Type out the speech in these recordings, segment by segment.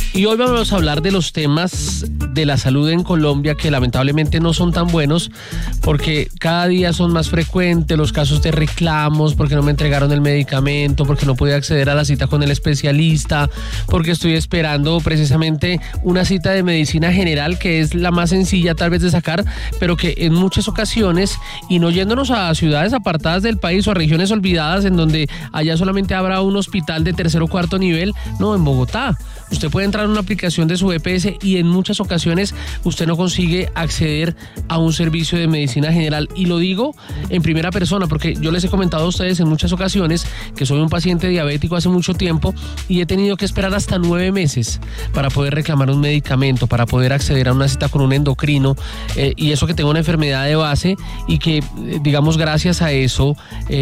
Y hoy vamos a hablar de los temas de la salud en Colombia que lamentablemente no son tan buenos porque cada día son más frecuentes los casos de reclamos, porque no me entregaron el medicamento, porque no pude acceder a la cita con el especialista, porque estoy esperando precisamente una cita de medicina general que es la más sencilla tal vez de sacar, pero que en muchas ocasiones, y no yéndonos a ciudades apartadas del país o a regiones olvidadas en donde allá solamente habrá un hospital de tercer o cuarto nivel, no, en Bogotá. Usted puede entrar en una aplicación de su EPS y en muchas ocasiones usted no consigue acceder a un servicio de medicina general. Y lo digo en primera persona porque yo les he comentado a ustedes en muchas ocasiones que soy un paciente diabético hace mucho tiempo y he tenido que esperar hasta 9 meses para poder reclamar un medicamento, para poder acceder a una cita con un endocrino, y eso que tengo una enfermedad de base y que, digamos, gracias a eso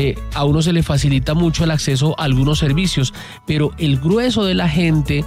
a uno se le facilita mucho el acceso a algunos servicios, pero el grueso de la gente,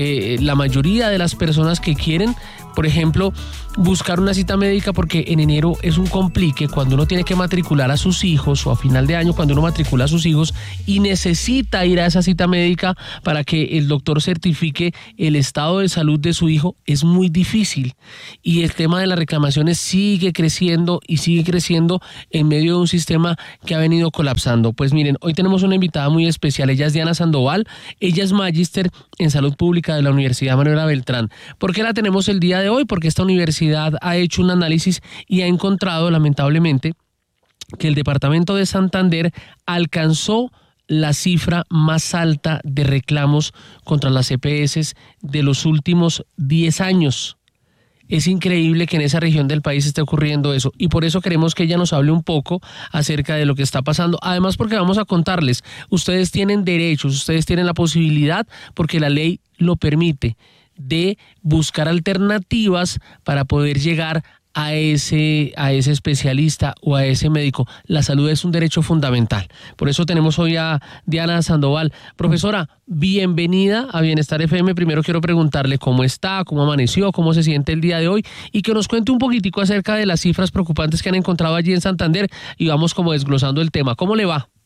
la mayoría de las personas que quieren, por ejemplo, buscar una cita médica, porque en enero es un complique cuando uno tiene que matricular a sus hijos, o a final de año cuando uno matricula a sus hijos y necesita ir a esa cita médica para que el doctor certifique el estado de salud de su hijo, es muy difícil. Y el tema de las reclamaciones sigue creciendo y sigue creciendo en medio de un sistema que ha venido colapsando. Pues miren, hoy tenemos una invitada muy especial, ella es Diana Sandoval, ella es magíster en salud pública de la Universidad Manuela Beltrán. ¿Por qué la tenemos el día de hoy? Porque esta universidad ha hecho un análisis y ha encontrado, lamentablemente, que el departamento de Santander alcanzó la cifra más alta de reclamos contra las EPS de los últimos 10 años. Es increíble que en esa región del país esté ocurriendo eso, y por eso queremos que ella nos hable un poco acerca de lo que está pasando. Además, porque vamos a contarles, ustedes tienen derechos, ustedes tienen la posibilidad, porque la ley lo permite, de buscar alternativas para poder llegar a ese especialista o a ese médico. La salud es un derecho fundamental. Por eso tenemos hoy a Diana Sandoval. Profesora, bienvenida a Bienestar FM. Primero quiero preguntarle cómo está, cómo amaneció, cómo se siente el día de hoy y que nos cuente un poquitico acerca de las cifras preocupantes que han encontrado allí en Santander y vamos como desglosando el tema. ¿Cómo le va?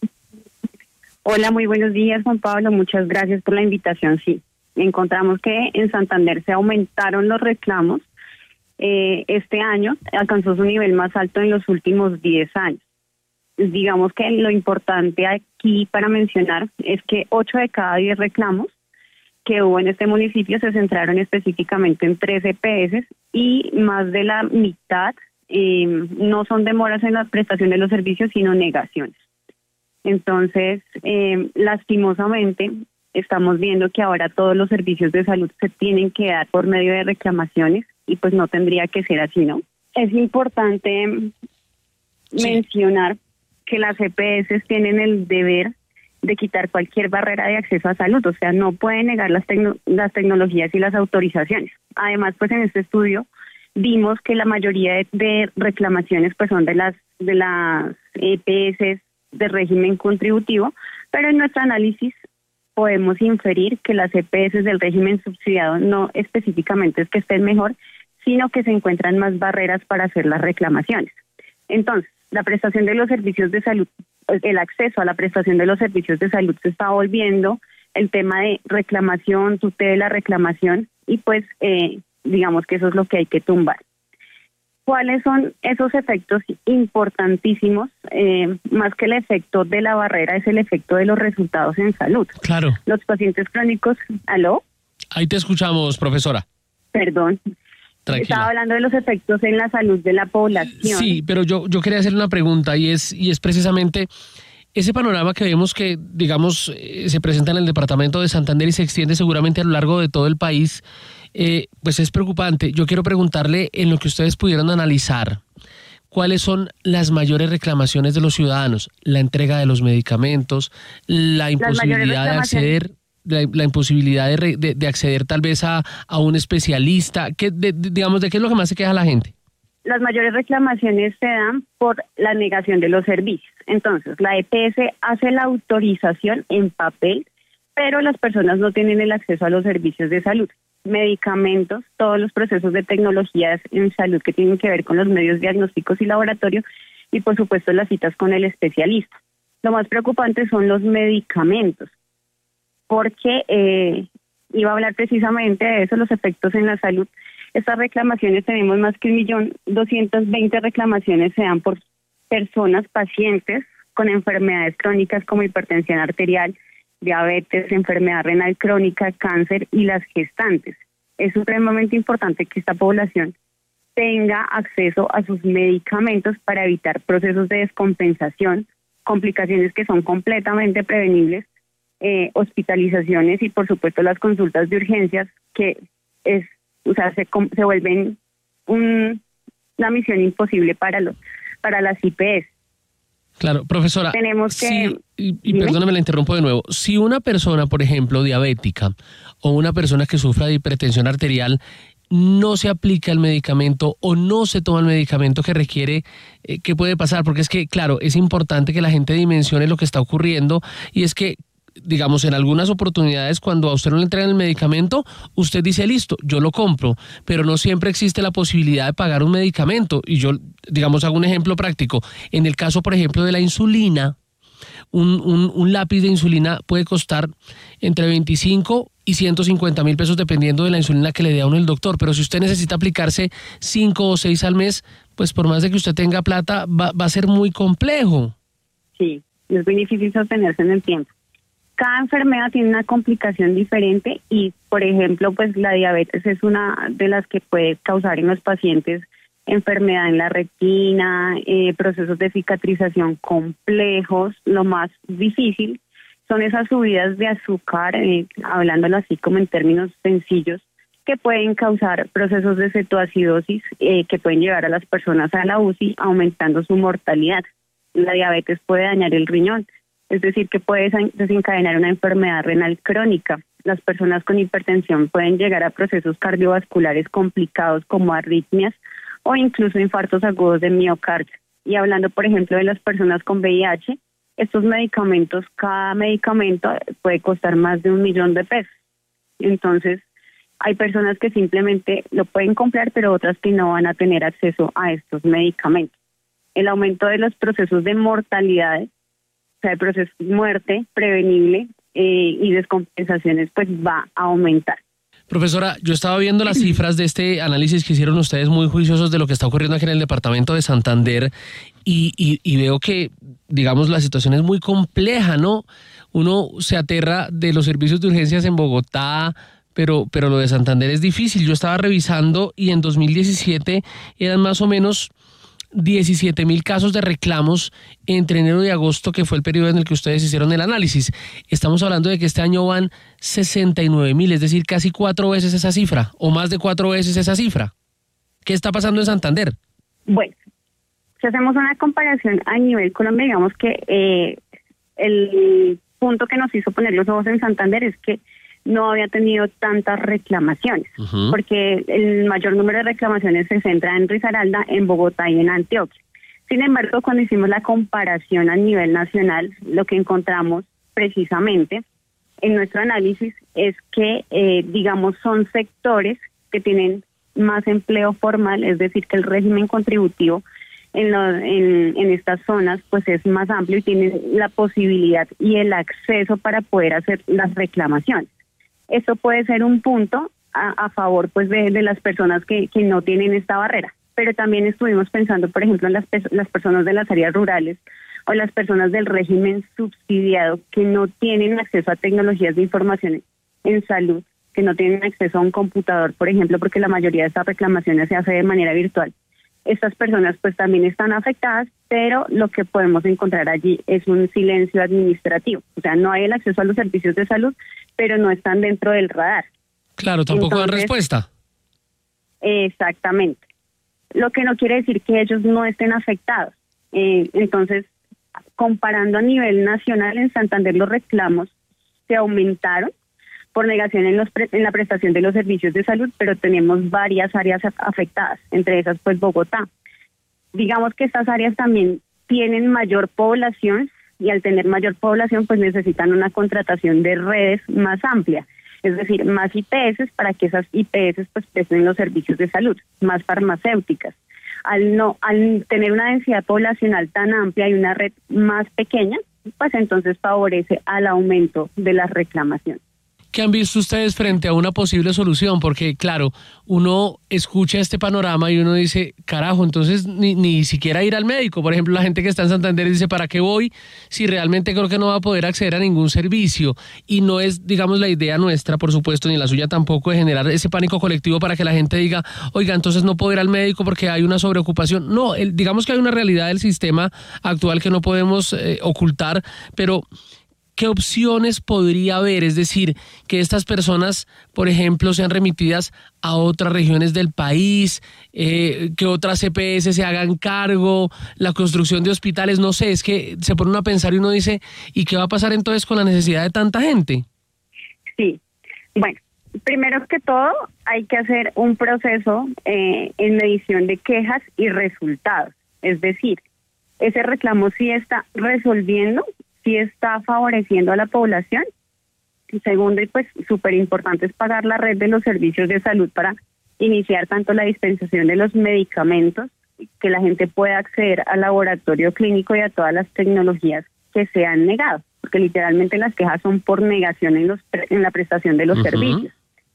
Hola, muy buenos días, Juan Pablo. Muchas gracias por la invitación. Sí, encontramos que en Santander se aumentaron los reclamos. Este año alcanzó su nivel más alto en los últimos 10 años. Digamos que lo importante aquí para mencionar es que 8 de cada 10 reclamos que hubo en este municipio se centraron específicamente en 3 EPS y más de la mitad no son demoras en la prestación de los servicios, sino negaciones. Entonces, lastimosamente, estamos viendo que ahora todos los servicios de salud se tienen que dar por medio de reclamaciones y pues no tendría que ser así, ¿no? Es importante mencionar que las EPS tienen el deber de quitar cualquier barrera de acceso a salud, o sea, no pueden negar las tecnologías y las autorizaciones. Además, pues en este estudio vimos que la mayoría de reclamaciones pues son de las EPS de régimen contributivo, pero en nuestro análisis podemos inferir que las EPS del régimen subsidiado no específicamente es que estén mejor, sino que se encuentran más barreras para hacer las reclamaciones. Entonces, la prestación de los servicios de salud, el acceso a la prestación de los servicios de salud se está volviendo el tema de reclamación, tutela, reclamación, y pues digamos que eso es lo que hay que tumbar. ¿Cuáles son esos efectos importantísimos? Más que el efecto de la barrera, es el efecto de los resultados en salud. Claro. Los pacientes crónicos... ¿Aló? Ahí te escuchamos, profesora. Perdón. Tranquila. Estaba hablando de los efectos en la salud de la población. Sí, pero yo quería hacerle una pregunta y es precisamente ese panorama que vemos que, digamos, se presenta en el departamento de Santander y se extiende seguramente a lo largo de todo el país, pues es preocupante. Yo quiero preguntarle, en lo que ustedes pudieron analizar, ¿cuáles son las mayores reclamaciones de los ciudadanos? La entrega de los medicamentos, la imposibilidad de acceder... La imposibilidad de acceder tal vez a un especialista, digamos, ¿de qué es lo que más se queja la gente? Las mayores reclamaciones se dan por la negación de los servicios. Entonces, la EPS hace la autorización en papel, pero las personas no tienen el acceso a los servicios de salud, medicamentos, todos los procesos de tecnologías en salud que tienen que ver con los medios diagnósticos y laboratorio, y por supuesto las citas con el especialista. Lo más preocupante son los medicamentos, porque iba a hablar precisamente de eso, los efectos en la salud. Estas reclamaciones, tenemos más que 1.220.000 reclamaciones, se dan por personas, pacientes con enfermedades crónicas como hipertensión arterial, diabetes, enfermedad renal crónica, cáncer y las gestantes. Es supremamente importante que esta población tenga acceso a sus medicamentos para evitar procesos de descompensación, complicaciones que son completamente prevenibles, hospitalizaciones y por supuesto las consultas de urgencias que se vuelven una misión imposible para las IPS. Claro, profesora, tenemos que... y perdóname, la interrumpo de nuevo. Si una persona, por ejemplo, diabética o una persona que sufra de hipertensión arterial no se aplica el medicamento o no se toma el medicamento que requiere, ¿qué puede pasar? Porque es que, claro, es importante que la gente dimensione lo que está ocurriendo y es que, digamos, en algunas oportunidades cuando a usted no le entregan el medicamento, usted dice, listo, yo lo compro, pero no siempre existe la posibilidad de pagar un medicamento. Y yo, digamos, hago un ejemplo práctico. En el caso, por ejemplo, de la insulina, un lápiz de insulina puede costar entre 25 y 150.000 pesos dependiendo de la insulina que le dé a uno el doctor, pero si usted necesita aplicarse 5 o 6 al mes, pues por más de que usted tenga plata, va a ser muy complejo. Sí, es muy difícil sostenerse en el tiempo. Cada enfermedad tiene una complicación diferente y, por ejemplo, pues la diabetes es una de las que puede causar en los pacientes enfermedad en la retina, procesos de cicatrización complejos. Lo más difícil son esas subidas de azúcar, hablándolo así como en términos sencillos, que pueden causar procesos de cetoacidosis que pueden llevar a las personas a la UCI, aumentando su mortalidad. La diabetes puede dañar el riñón, es decir, que puede desencadenar una enfermedad renal crónica. Las personas con hipertensión pueden llegar a procesos cardiovasculares complicados como arritmias o incluso infartos agudos de miocardio. Y hablando, por ejemplo, de las personas con VIH, estos medicamentos, cada medicamento puede costar más de 1 millón de pesos. Entonces, hay personas que simplemente lo pueden comprar, pero otras que no van a tener acceso a estos medicamentos. El aumento de los procesos de mortalidad, o sea, el proceso de muerte prevenible y descompensaciones, pues va a aumentar. Profesora, yo estaba viendo las cifras de este análisis que hicieron ustedes muy juiciosos de lo que está ocurriendo aquí en el departamento de Santander y veo que, digamos, la situación es muy compleja, ¿no? Uno se aterra de los servicios de urgencias en Bogotá, pero lo de Santander es difícil. Yo estaba revisando y en 2017 eran más o menos 17.000 casos de reclamos entre enero y agosto, que fue el periodo en el que ustedes hicieron el análisis. Estamos hablando de que este año van 69.000, es decir, casi 4 veces esa cifra, o más de 4 veces esa cifra. ¿Qué está pasando en Santander? Bueno, si hacemos una comparación a nivel Colombia, digamos que el punto que nos hizo poner los ojos en Santander es que no había tenido tantas reclamaciones, porque el mayor número de reclamaciones se centra en Risaralda, en Bogotá y en Antioquia. Sin embargo, cuando hicimos la comparación a nivel nacional, lo que encontramos precisamente en nuestro análisis es que, digamos, son sectores que tienen más empleo formal, es decir, que el régimen contributivo en estas zonas pues es más amplio y tienen la posibilidad y el acceso para poder hacer las reclamaciones. Esto puede ser un punto a favor pues de las personas que no tienen esta barrera, pero también estuvimos pensando, por ejemplo, en las personas de las áreas rurales o las personas del régimen subsidiado que no tienen acceso a tecnologías de información en salud, que no tienen acceso a un computador, por ejemplo, porque la mayoría de estas reclamaciones se hace de manera virtual. Estas personas pues también están afectadas, pero lo que podemos encontrar allí es un silencio administrativo. O sea, no hay el acceso a los servicios de salud, pero no están dentro del radar. Claro, tampoco dan respuesta. Exactamente. Lo que no quiere decir que ellos no estén afectados. Entonces, comparando a nivel nacional, en Santander los reclamos se aumentaron por negación en la prestación de los servicios de salud, pero tenemos varias áreas afectadas, entre esas pues Bogotá. Digamos que estas áreas también tienen mayor población y al tener mayor población pues necesitan una contratación de redes más amplia, es decir, más IPS para que esas IPS pues presten los servicios de salud, más farmacéuticas. Al tener una densidad poblacional tan amplia y una red más pequeña, pues entonces favorece al aumento de las reclamaciones. ¿Qué han visto ustedes frente a una posible solución? Porque, claro, uno escucha este panorama y uno dice, carajo, entonces ni siquiera ir al médico. Por ejemplo, la gente que está en Santander dice, ¿para qué voy si realmente creo que no va a poder acceder a ningún servicio? Y no es, digamos, la idea nuestra, por supuesto, ni la suya tampoco, de generar ese pánico colectivo para que la gente diga, oiga, entonces no puedo ir al médico porque hay una sobreocupación. No, digamos que hay una realidad del sistema actual que no podemos ocultar, pero ¿qué opciones podría haber? Es decir, que estas personas, por ejemplo, sean remitidas a otras regiones del país, que otras EPS se hagan cargo, la construcción de hospitales, no sé, es que se pone uno a pensar y uno dice, ¿y qué va a pasar entonces con la necesidad de tanta gente? Sí, bueno, primero que todo hay que hacer un proceso en medición de quejas y resultados, es decir, ese reclamo sí está resolviendo, sí está favoreciendo a la población. Y segundo, y pues súper importante, es pagar la red de los servicios de salud para iniciar tanto la dispensación de los medicamentos, que la gente pueda acceder al laboratorio clínico y a todas las tecnologías que se han negado, porque literalmente las quejas son por negación en la prestación de los servicios.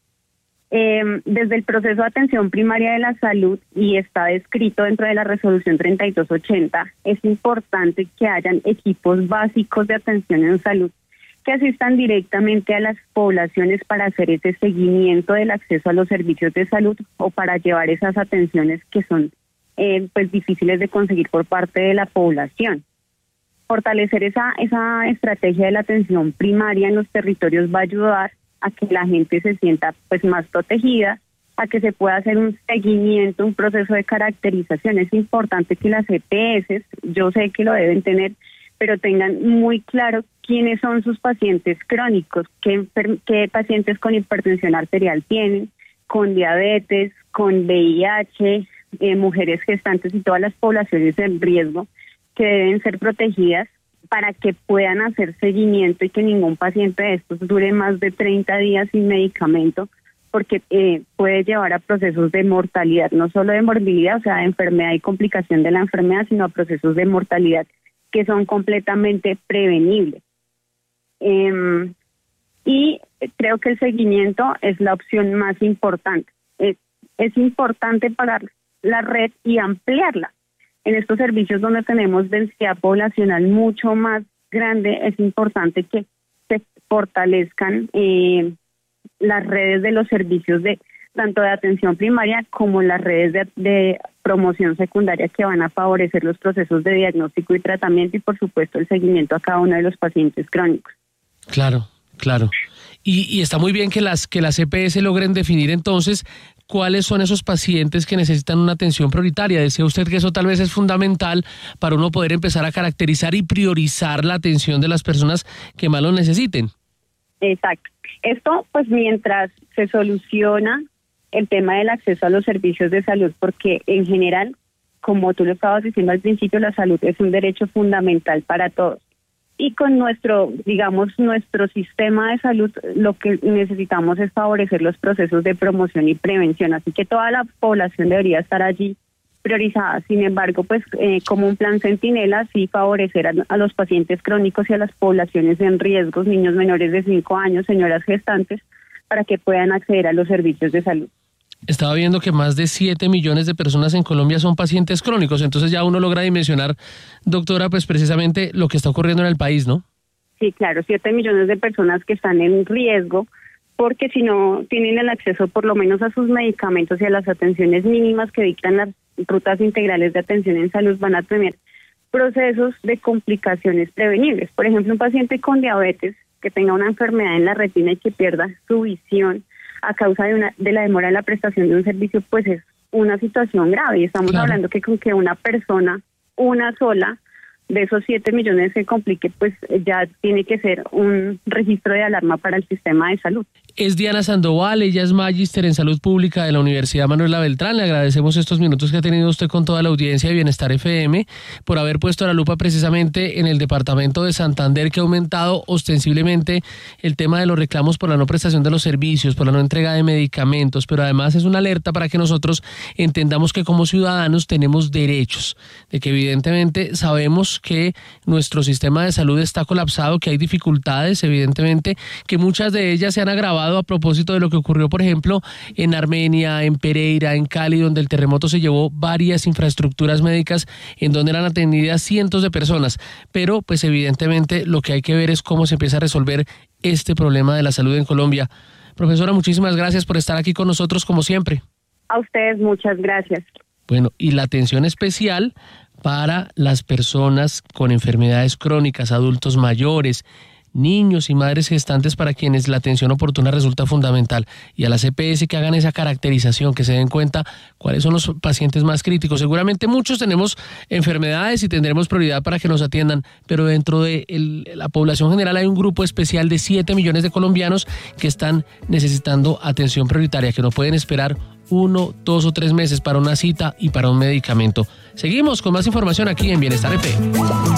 Desde el proceso de atención primaria de la salud, y está descrito dentro de la resolución 3280, es importante que hayan equipos básicos de atención en salud que asistan directamente a las poblaciones para hacer ese seguimiento del acceso a los servicios de salud o para llevar esas atenciones que son pues difíciles de conseguir por parte de la población. Fortalecer esa estrategia de la atención primaria en los territorios va a ayudar a que la gente se sienta pues más protegida, a que se pueda hacer un seguimiento, un proceso de caracterización. Es importante que las EPS, yo sé que lo deben tener, pero tengan muy claro quiénes son sus pacientes crónicos, qué pacientes con hipertensión arterial tienen, con diabetes, con VIH, mujeres gestantes y todas las poblaciones en riesgo que deben ser protegidas para que puedan hacer seguimiento y que ningún paciente de estos dure más de 30 días sin medicamento, porque puede llevar a procesos de mortalidad, no solo de morbilidad, o sea, de enfermedad y complicación de la enfermedad, sino a procesos de mortalidad que son completamente prevenibles. Y creo que el seguimiento es la opción más importante. Es importante pagar la red y ampliarla. En estos servicios donde tenemos densidad poblacional mucho más grande, es importante que se fortalezcan las redes de los servicios de tanto de atención primaria como las redes de promoción secundaria que van a favorecer los procesos de diagnóstico y tratamiento y, por supuesto, el seguimiento a cada uno de los pacientes crónicos. Claro, claro. Y está muy bien que las EPS logren definir entonces cuáles son esos pacientes que necesitan una atención prioritaria. Decía usted que eso tal vez es fundamental para uno poder empezar a caracterizar y priorizar la atención de las personas que más lo necesiten. Exacto. Esto, pues, mientras se soluciona el tema del acceso a los servicios de salud, porque en general, como tú lo estabas diciendo al principio, la salud es un derecho fundamental para todos. Y con nuestro sistema de salud, lo que necesitamos es favorecer los procesos de promoción y prevención. Así que toda la población debería estar allí priorizada. Sin embargo, pues como un plan centinela, sí favorecer a los pacientes crónicos y a las poblaciones en riesgos, niños menores de 5 años, señoras gestantes, para que puedan acceder a los servicios de salud. Estaba viendo que más de 7 millones de personas en Colombia son pacientes crónicos, entonces ya uno logra dimensionar, doctora, pues precisamente lo que está ocurriendo en el país, ¿no? Sí, claro, 7 millones de personas que están en riesgo, porque si no tienen el acceso por lo menos a sus medicamentos y a las atenciones mínimas que dictan las rutas integrales de atención en salud, van a tener procesos de complicaciones prevenibles. Por ejemplo, un paciente con diabetes que tenga una enfermedad en la retina y que pierda su visión a causa de la demora en la prestación de un servicio, pues es una situación grave. Y estamos hablando que con que una persona, una sola, de esos 7 millones se complique, pues ya tiene que ser un registro de alarma para el sistema de salud. Es Diana Sandoval, ella es magíster en salud pública de la Universidad Manuela Beltrán. Le agradecemos estos minutos que ha tenido usted con toda la audiencia de Bienestar FM por haber puesto la lupa precisamente en el departamento de Santander, que ha aumentado ostensiblemente el tema de los reclamos por la no prestación de los servicios, por la no entrega de medicamentos, pero además es una alerta para que nosotros entendamos que como ciudadanos tenemos derechos, de que evidentemente sabemos que nuestro sistema de salud está colapsado, que hay dificultades, evidentemente, que muchas de ellas se han agravado a propósito de lo que ocurrió, por ejemplo, en Armenia, en Pereira, en Cali, donde el terremoto se llevó varias infraestructuras médicas en donde eran atendidas cientos de personas. Pero, pues evidentemente, lo que hay que ver es cómo se empieza a resolver este problema de la salud en Colombia. Profesora, muchísimas gracias por estar aquí con nosotros, como siempre. A ustedes muchas gracias. Bueno, y la atención especial para las personas con enfermedades crónicas, adultos mayores, niños y madres gestantes, para quienes la atención oportuna resulta fundamental, y a las EPS que hagan esa caracterización, que se den cuenta cuáles son los pacientes más críticos. Seguramente muchos tenemos enfermedades y tendremos prioridad para que nos atiendan, pero dentro de la población general hay un grupo especial de 7 millones de colombianos que están necesitando atención prioritaria, que no pueden esperar 1, 2 o 3 meses para una cita y para un medicamento. Seguimos con más información aquí en Bienestar FM.